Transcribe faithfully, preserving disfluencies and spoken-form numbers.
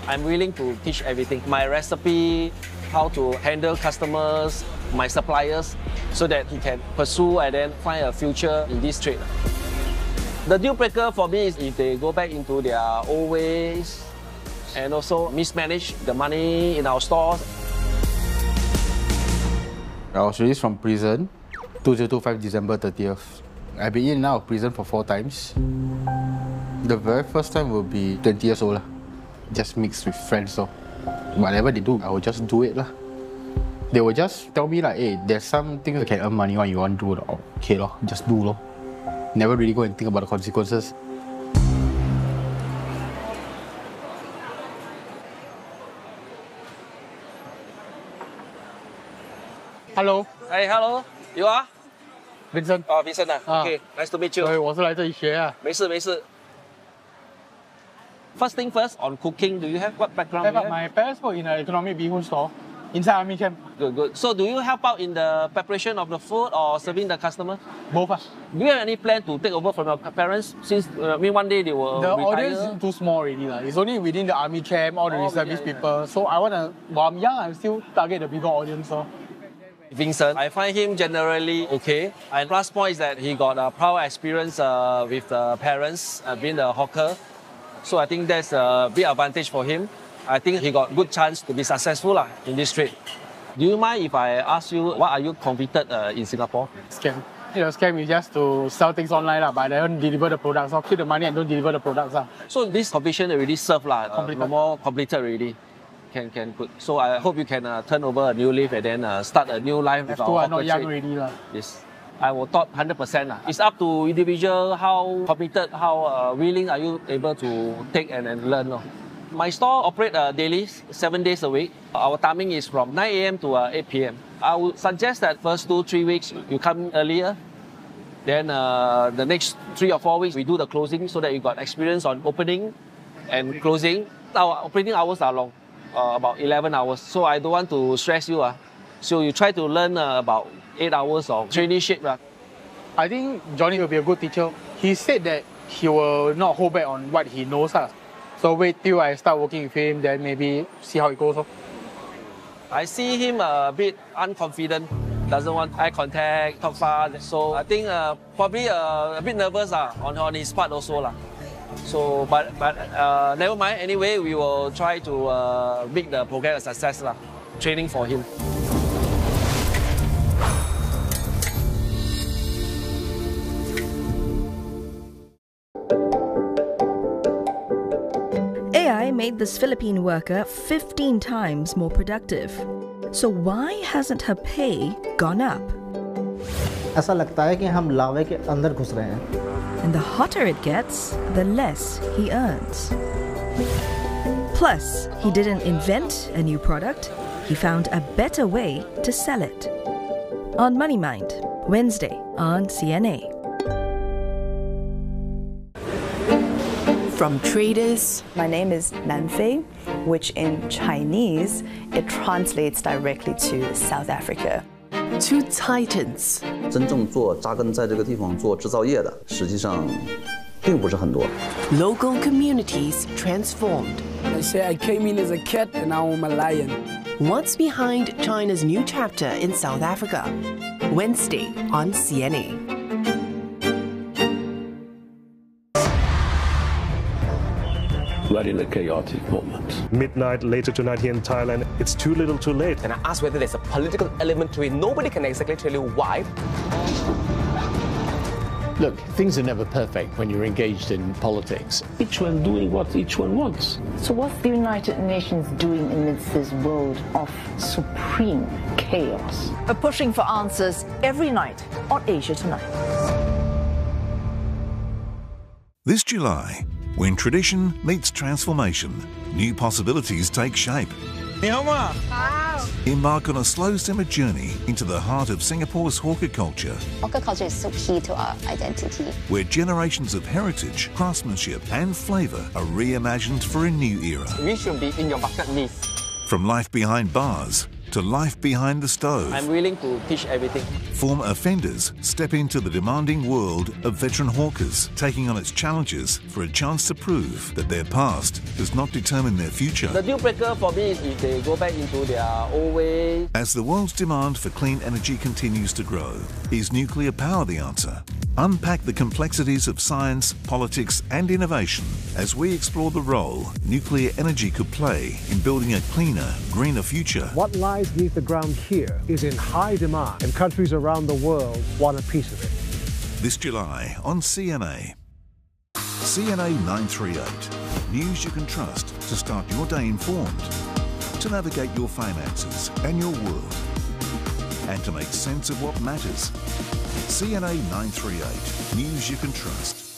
I'm willing to teach everything. My recipe, how to handle customers, my suppliers, so that he can pursue and then find a future in this trade. The deal breaker for me is if they go back into their old ways and also mismanage the money in our stores. I was released from prison, two thousand twenty-five, December thirtieth. I've been in and out of prison for four times. The very first time will be twenty years old. Just mixed with friends. So whatever they do, I will just do it. They will just tell me like, hey, there's some things you can earn money on, you want to do. Okay, just do. Never really go and think about the consequences. Hello. Hey, hello. You are? Vincent. Oh, Vincent. Ah. Okay, nice to meet you. 对，我是来这里学啊。 没事没事。First thing first, on cooking, do you have what background? I have my parents work in an economic bee hoon store inside army camp. Good, good. So do you help out in the preparation of the food or serving the customer? Both. Uh. Do you have any plan to take over from your parents since uh, I mean one day they will The retire? audience is too small already. La. It's only within the army camp, all the oh, reservist yeah, yeah. people. So I want to, while I'm young, I'm still target the bigger audience. So. Vincent, I find him generally okay. And plus point is that he got a prior experience uh, with the parents, uh, being a hawker. So I think that's a big advantage for him. I think he got good chance to be successful uh, in this trade. Do you mind if I ask you, what are you convicted uh, in Singapore? Scam. You know, scam is just to sell things online, la, but I don't deliver the products. I'll keep the money and don't deliver the products. La. So this conviction already served, la, uh, completed. more completed already. Can, can, good. So I hope you can uh, turn over a new leaf and then uh, start a new life with F two our are not hawker young trade. already. La. Yes. I will thought one hundred percent. It's up to individual how committed, how uh, willing are you able to take and, and learn. No? My store operates uh, daily, seven days a week. Our timing is from nine A M to uh, eight P M I would suggest that first two, three weeks you come earlier. Then uh, the next three or four weeks we do the closing so that you got experience on opening and closing. Our operating hours are long, uh, about eleven hours. So I don't want to stress you. Uh. So you try to learn uh, about eight hours of traineeship. Uh. I think Johnny will be a good teacher. He said that he will not hold back on what he knows. Uh. So wait till I start working with him, then maybe see how it goes. Uh. I see him a bit unconfident, doesn't want eye contact, talk fast. So I think uh, probably uh, a bit nervous uh, on, on his part also. Uh. So, but, but uh, never mind. Anyway, we will try to uh, make the program a success. Uh, training for him. A I made this Philippine worker fifteen times more productive. So why hasn't her pay gone up? ऐसा लगता है कि हम लावे के अंदर घुस रहे हैं. And the hotter it gets, the less he earns. Plus, he didn't invent a new product, he found a better way to sell it. On Money Mind, Wednesday on C N A. From traders. My name is Nanfei, which in Chinese, it translates directly to South Africa. To titans. 真正做扎根在这个地方做制造业的，实际上并不是很多。 Local communities transformed. I say I came in as a cat and now I'm a lion. What's behind China's new chapter in South Africa? Wednesday on C N A. We're in a chaotic moment. Midnight later tonight here in Thailand, it's too little too late. And I asked whether there's a political element to it. Nobody can exactly tell you why. Look, things are never perfect when you're engaged in politics. Each one doing what each one wants. So what's the United Nations doing amidst this world of supreme chaos? We're pushing for answers every night on Asia Tonight. This July, when tradition meets transformation, new possibilities take shape. Embark on a slow simmer journey into the heart of Singapore's hawker culture. Hawker culture is so key to our identity. Where generations of heritage, craftsmanship and flavour are reimagined for a new era. We should be in your bucket list. From life behind bars to life behind the stove. I'm willing to teach everything. Former offenders step into the demanding world of veteran hawkers, taking on its challenges for a chance to prove that their past does not determine their future. The deal breaker for me is if they go back into their old ways. As the world's demand for clean energy continues to grow, is nuclear power the answer? Unpack the complexities of science, politics and innovation as we explore the role nuclear energy could play in building a cleaner, greener future. What lies beneath the ground here is in high demand, and countries around the world want a piece of it. This July on C N A. C N A nine thirty-eight. News you can trust to start your day informed, to navigate your finances and your world, and to make sense of what matters. C N A nine thirty-eight. News you can trust.